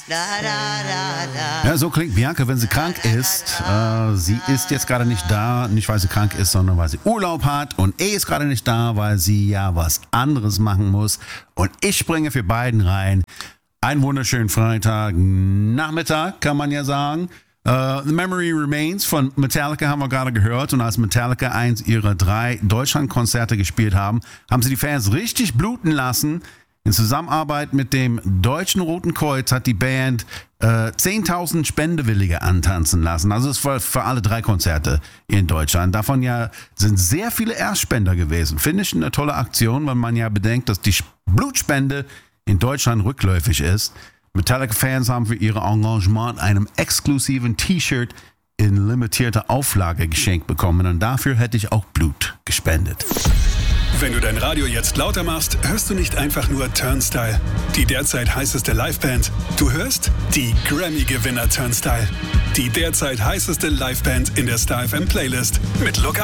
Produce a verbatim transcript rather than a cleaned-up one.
Ja, so klingt Bianca, wenn sie krank ist. Äh, sie ist jetzt gerade nicht da, nicht weil sie krank ist, sondern weil sie Urlaub hat. Und er ist gerade nicht da, weil sie ja was anderes machen muss. Und ich springe für beiden rein. Einen wunderschönen Freitag, Nachmittag, kann man ja sagen. Uh, The Memory Remains von Metallica haben wir gerade gehört, und als Metallica eins ihrer drei Deutschlandkonzerte gespielt haben, haben sie die Fans richtig bluten lassen. In Zusammenarbeit mit dem Deutschen Roten Kreuz hat die Band äh, zehntausend Spendewillige antanzen lassen. Also es war für alle drei Konzerte in Deutschland. Davon ja sind sehr viele Erstspender gewesen. Finde ich eine tolle Aktion, weil man ja bedenkt, dass die Blutspende in Deutschland rückläufig ist. Metallica-Fans haben für ihr Engagement einem exklusiven T-Shirt in limitierter Auflage geschenkt bekommen, und dafür hätte ich auch Blut gespendet. Wenn du dein Radio jetzt lauter machst, hörst du nicht einfach nur Turnstile, die derzeit heißeste Liveband. Du hörst die Grammy-Gewinner Turnstile, die derzeit heißeste Liveband in der Star F M Playlist mit Look